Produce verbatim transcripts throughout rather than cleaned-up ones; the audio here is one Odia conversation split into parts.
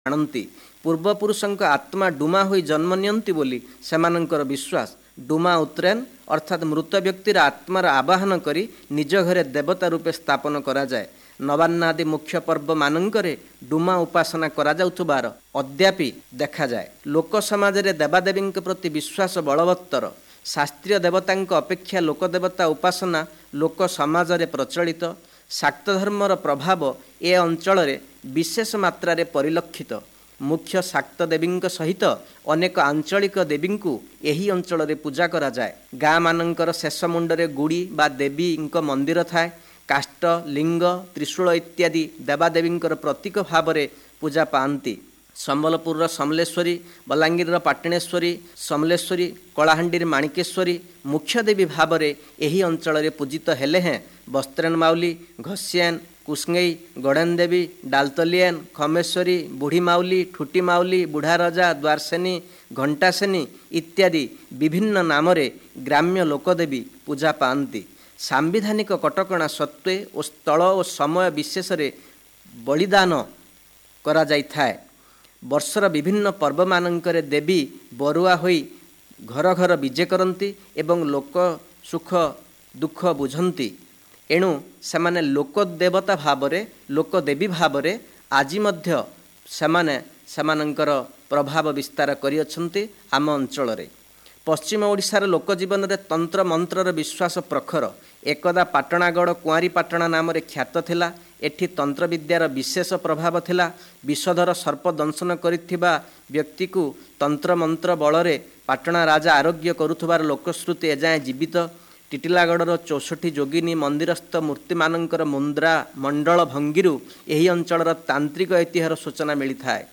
ଆଣନ୍ତି। ପୂର୍ବପୁରୁଷଙ୍କ ଆତ୍ମା ଡୁମା ହୋଇ ଜନ୍ମ ନିଅନ୍ତି ବୋଲି ସେମାନଙ୍କର ବିଶ୍ୱାସ। ଡୁମା ଉତ୍ରେନ ଅର୍ଥାତ୍ ମୃତ ବ୍ୟକ୍ତିର ଆତ୍ମାର ଆବାହନ କରି ନିଜ ଘରେ ଦେବତା ରୂପେ ସ୍ଥାପନ କରାଯାଏ। ନବାନ୍ନ ଆଦି ମୁଖ୍ୟ ପର୍ବମାନଙ୍କରେ ଡୁମା ଉପାସନା କରାଯାଉଥିବାର ଅଦ୍ୟାପି ଦେଖାଯାଏ। ଲୋକ ସମାଜରେ ଦେବାଦେବୀଙ୍କ ପ୍ରତି ବିଶ୍ୱାସ ବଳବତ୍ତର। ଶାସ୍ତ୍ରୀୟ ଦେବତାଙ୍କ ଅପେକ୍ଷା ଲୋକଦେବତା ଉପାସନା ଲୋକ ସମାଜରେ ପ୍ରଚଳିତ। ଶାକ୍ତ ଧର୍ମର ପ୍ରଭାବ ଏ ଅଞ୍ଚଳରେ ବିଶେଷ ମାତ୍ରାରେ ପରିଲକ୍ଷିତ। ମୁଖ୍ୟ ଶାକ୍ତ ଦେବୀଙ୍କ ସହିତ ଅନେକ ଆଞ୍ଚଳିକ ଦେବୀଙ୍କୁ ଏହି ଅଞ୍ଚଳରେ ପୂଜା କରାଯାଏ। ଗାଁମାନଙ୍କର ଶେଷ ମୁଣ୍ଡରେ ଗୁଡ଼ି ବା ଦେବୀଙ୍କ ମନ୍ଦିର ଥାଏ। କାଷ୍ଠ, ଲିଙ୍ଗ, ତ୍ରିଶୂଳ ଇତ୍ୟାଦି ଦେବାଦେବୀଙ୍କର ପ୍ରତୀକ ଭାବରେ ପୂଜା ପାଆନ୍ତି। ସମ୍ବଲପୁରର ସମଲେଶ୍ୱରୀ, ବଲାଙ୍ଗୀରର ପାଟଣେଶ୍ୱରୀ, ସମଲେଶ୍ୱରୀ, କଳାହାଣ୍ଡିର ମାଣିକେଶ୍ୱରୀ ମୁଖ୍ୟ ଦେବୀ ଭାବରେ ଏହି ଅଞ୍ଚଳରେ ପୂଜିତ ହେଲେ ହେଁ ବସ୍ତ୍ରେନ ମାଉଲି, ଘଷିଆନ, କୁଷ୍ଙ୍ଗେଇ, ଗଡ଼େନ ଦେବୀ, ଡାଲତଲିଆନ, ଖମେଶ୍ୱରୀ, ବୁଢ଼ୀ ମାଉଲି, ଠୁଟି ମାଉଲି, ବୁଢ଼ା ରଜା, ଦ୍ୱାରସେନୀ, ଘଣ୍ଟାସେନୀ ଇତ୍ୟାଦି ବିଭିନ୍ନ ନାମରେ ଗ୍ରାମ୍ୟ ଲୋକଦେବୀ ପୂଜା ପାଆନ୍ତି। ସାମ୍ବିଧାନିକ କଟକଣା ସତ୍ତ୍ୱେ ଓ ସ୍ଥଳ ଓ ସମୟ ବିଶେଷରେ ବଳିଦାନ କରାଯାଇଥାଏ। ବର୍ଷର ବିଭିନ୍ନ ପର୍ବମାନଙ୍କରେ ଦେବୀ ବରୁଆ ହୋଇ ଘର ଘର ବିଜେ କରନ୍ତି ଏବଂ ଲୋକ ସୁଖ ଦୁଃଖ ବୁଝନ୍ତି। ଏଣୁ ସେମାନେ ଲୋକଦେବତା ଭାବରେ, ଲୋକଦେବୀ ଭାବରେ ଆଜି ମଧ୍ୟ ସେମାନେ ସେମାନଙ୍କର ପ୍ରଭାବ ବିସ୍ତାର କରିଅଛନ୍ତି ଆମ ଅଞ୍ଚଳରେ। ପଶ୍ଚିମ ଓଡ଼ିଶାର ଲୋକଜୀବନରେ ତନ୍ତ୍ର ମନ୍ତ୍ରର ବିଶ୍ୱାସ ପ୍ରଖର। ଏକଦା ପାଟଣାଗଡ଼ କୁଆଁରୀପାଟଣା ନାମରେ ଖ୍ୟାତ ଥିଲା। ଏଠି ତନ୍ତ୍ରବିଦ୍ୟାର ବିଶେଷ ପ୍ରଭାବ ଥିଲା। ବିଷଧର ସର୍ପ ଦଂଶନ କରିଥିବା ବ୍ୟକ୍ତିକୁ ତନ୍ତ୍ରମନ୍ତ୍ର ବଳରେ ପାଟଣା ରାଜା ଆରୋଗ୍ୟ କରୁଥିବାର ଲୋକଶ୍ରୁତି ଏଯାଏଁ ଜୀବିତ। ଟିଟିଲାଗଡ଼ର ଚଉଷଠି ଯୋଗିନୀ ମନ୍ଦିରସ୍ଥ ମୂର୍ତ୍ତିମାନଙ୍କର ମୁଦ୍ରା ମଣ୍ଡଳ ଭଙ୍ଗୀରୁ ଏହି ଅଞ୍ଚଳର ତାନ୍ତ୍ରିକ ଐତିହ୍ୟର ସୂଚନା ମିଳିଥାଏ।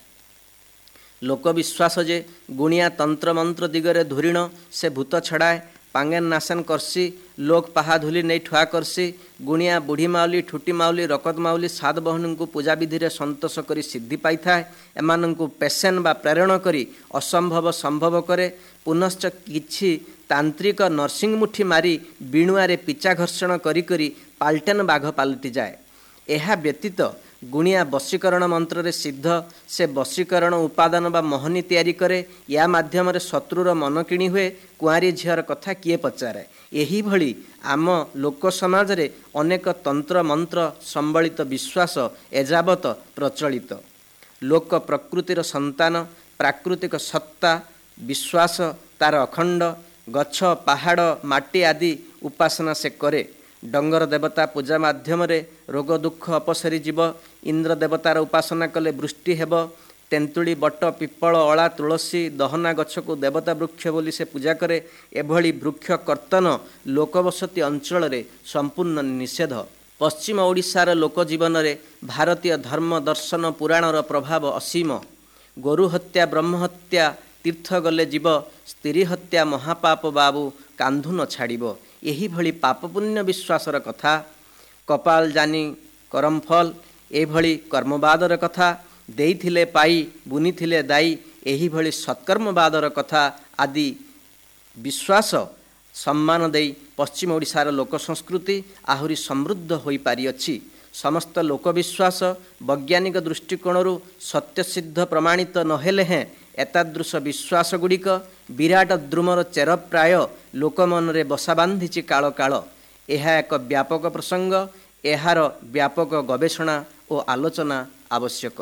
ଲୋକବିଶ୍ୱାସ ଯେ ଗୁଣିଆ ତନ୍ତ୍ରମନ୍ତ୍ର ଦିଗରେ ଧୁରିଣ, ସେ ଭୂତ ଛଡ଼ାଏ, ପାଙ୍ଗେନ ନାସନ କରସି, ଲୋକ ପାହା ଧୁଲି ନେଇ ଠୁଆ କରସି। ଗୁଣିଆ ବୁଢ଼ୀ ମାଉଲି, ଠୁଟି ମାଉଲି, ରକତ ମାଉଲି ସାତବହନଙ୍କୁ ପୂଜାବିଧିରେ ସନ୍ତୋଷ କରି ସିଦ୍ଧି ପାଇଥାଏ। ଏମାନଙ୍କୁ ପେସେନ ବା ପ୍ରେରଣ କରି ଅସମ୍ଭବ ସମ୍ଭବ କରେ। ପୁନଶ୍ଚ କିଛି ତାନ୍ତ୍ରିକ ନରସିଂହ ମୁଠି ମାରି ବିଣୁଆରେ ପିଚା ଘର୍ଷଣ କରି କରି ପାଲଟେନ ବାଘ ପାଲଟିଯାଏ। ଏହା ବ୍ୟତୀତ ଗୁଣିଆ ବଶୀକରଣ ମନ୍ତ୍ରରେ ସିଦ୍ଧ। ସେ ବଶୀକରଣ ଉପାଦାନ ବା ମୋହନୀ ତିଆରି କରେ। ୟା ମାଧ୍ୟମରେ ଶତ୍ରୁର ମନ କିଣି ହୁଏ। କୁଆଁରୀ ଝିଅର କଥା କିଏ ପଚାରେ। ଏହିଭଳି ଆମ ଲୋକ ସମାଜରେ ଅନେକ ତନ୍ତ୍ର ମନ୍ତ୍ର ସମ୍ବଳିତ ବିଶ୍ୱାସ ଏଯାବତ ପ୍ରଚଳିତ। ଲୋକ ପ୍ରକୃତିର ସନ୍ତାନ, ପ୍ରାକୃତିକ ସତ୍ତା ବିଶ୍ୱାସ ତାର ଅଖଣ୍ଡ। ଗଛ, ପାହାଡ଼, ମାଟି ଆଦି ଉପାସନା ସେ କରେ। ଡଙ୍ଗର ଦେବତା ପୂଜା ମାଧ୍ୟମରେ ରୋଗ ଦୁଃଖ ଅପସରି ଯିବ। ଇନ୍ଦ୍ର ଦେବତାର ଉପାସନା କଲେ ବୃଷ୍ଟି ହେବ। ତେନ୍ତୁଳି, ବଟ, ପିପଳ, ଅଳା, ତୁଳସୀ, ଦହନା ଗଛକୁ ଦେବତା ବୃକ୍ଷ ବୋଲି ସେ ପୂଜା କରେ। ଏଭଳି ବୃକ୍ଷ କର୍ତ୍ତନ ଲୋକବସତି ଅଞ୍ଚଳରେ ସମ୍ପୂର୍ଣ୍ଣ ନିଷେଧ। ପଶ୍ଚିମ ଓଡ଼ିଶାର ଲୋକଜୀବନରେ ଭାରତୀୟ ଧର୍ମ ଦର୍ଶନ ପୁରାଣର ପ୍ରଭାବ ଅସୀମ। ଗୋରୁ ହତ୍ୟା ବ୍ରହ୍ମହତ୍ୟା, ତୀର୍ଥ ଗଲେ ଯିବ, ସ୍ତ୍ରୀ ହତ୍ୟା ମହାପାପ ବାବୁ କାନ୍ଧୁ ନ ଛାଡ଼ିବ। ଏହିଭଳି ପାପ ପୁଣ୍ୟ ବିଶ୍ୱାସର କଥା। କପାଳ ଜାନି କରମଫଲ, ଏଭଳି କର୍ମବାଦର କଥା। ଦେଇଥିଲେ ପାଇ, ବୁନିଥିଲେ ଦାଇ, ଏହିଭଳି ସତ୍କର୍ମବାଦର କଥା ଆଦି ବିଶ୍ୱାସ ସମ୍ମାନ ଦେଇ ପଶ୍ଚିମ ଓଡ଼ିଶାର ଲୋକ ସଂସ୍କୃତି ଆହୁରି ସମୃଦ୍ଧ ହୋଇପାରିଅଛି। ସମସ୍ତ ଲୋକବିଶ୍ୱାସ ବୈଜ୍ଞାନିକ ଦୃଷ୍ଟିକୋଣରୁ ସତ୍ୟସିଦ୍ଧ ପ୍ରମାଣିତ ନହେଲେ ହେଁ ଏତାଦୃଶ ବିଶ୍ୱାସ ଗୁଡ଼ିକ ବିରାଟ ଦ୍ରୁମର ଚେର ପ୍ରାୟ ଲୋକମନରେ ବସା ବାନ୍ଧିଛି କାଳ କାଳ। ଏହା ଏକ ବ୍ୟାପକ ପ୍ରସଙ୍ଗ। ଏହାର ବ୍ୟାପକ ଗବେଷଣା ଓ ଆଲୋଚନା ଆବଶ୍ୟକ।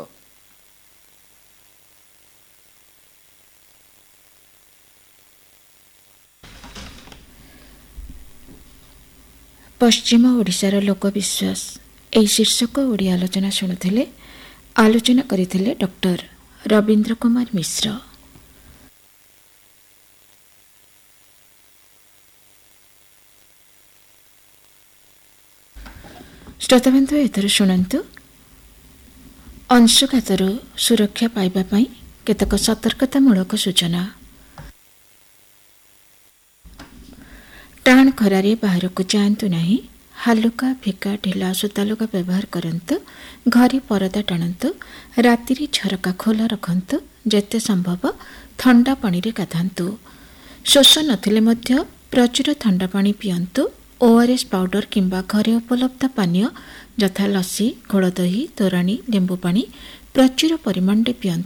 ପଶ୍ଚିମ ଓଡ଼ିଶାର ଲୋକବିଶ୍ୱାସ ଏହି ଶୀର୍ଷକ ଓଡ଼ିଆ ଆଲୋଚନା ଶୁଣୁଥିଲେ। ଆଲୋଚନା କରିଥିଲେ ଡକ୍ଟର ରବୀନ୍ଦ୍ର କୁମାର ମିଶ୍ର। ଶ୍ରୋତାବନ୍ଧୁ, ଏଥର ଶୁଣନ୍ତୁ ଅଂଶୁଘାତରୁ ସୁରକ୍ଷା ପାଇବା ପାଇଁ କେତେକ ସତର୍କତାମୂଳକ ସୂଚନା। ଟାଣ ଖରାରେ ବାହାରକୁ ଯାଆନ୍ତୁ ନାହିଁ। ହାଲୁକା, ଫିକା, ଢିଲା ସୂତା ଲୁଗା ବ୍ୟବହାର କରନ୍ତୁ। ଘରେ ପରଦା ଟାଣନ୍ତୁ। ରାତିରେ ଝରକା ଖୋଲା ରଖନ୍ତୁ। ଯେତେ ସମ୍ଭବ ଥଣ୍ଡା ପାଣିରେ ଗାଧାନ୍ତୁ। ଶୋଷ ନଥିଲେ ମଧ୍ୟ ପ୍ରଚୁର ଥଣ୍ଡା ପାଣି ପିଅନ୍ତୁ। ଓ ଆର୍ ଏସ୍ ପାଉଡର କିମ୍ବା ଘରେ ଉପଲବ୍ଧ ପାନୀୟ ଯଥା ଲସି, ଘୋଳଦହି, ତୋରାଣୀ, ଲେମ୍ବୁ ପାଣି ପ୍ରଚୁର ପରିମାଣରେ ପିଅନ୍ତୁ।